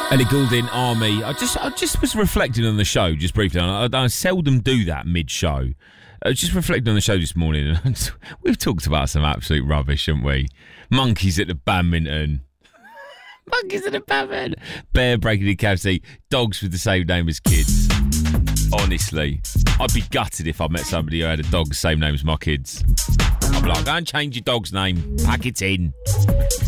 Ellie Goulding, Army. I just was reflecting on the show just briefly. I seldom do that mid-show. I was just reflecting on the show this morning. And we've talked about some absolute rubbish, haven't we? Monkeys at the badminton. Monkeys at the badminton. Bear breaking the cavity. Dogs with the same name as kids. Honestly, I'd be gutted if I met somebody who had a dog the same name as my kids. I'd be like, go and change your dog's name. Pack it in.